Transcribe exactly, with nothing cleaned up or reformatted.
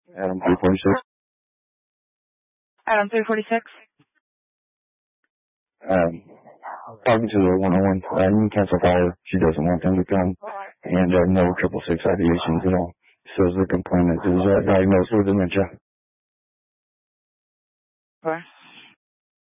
Adam three forty-six. Adam three forty-six. Um, talking to the one oh one. Uh, you can cancel fire. She doesn't want them to come. And uh, no triple six ideations at all. Says the complainant is uh, diagnosed with dementia. Four.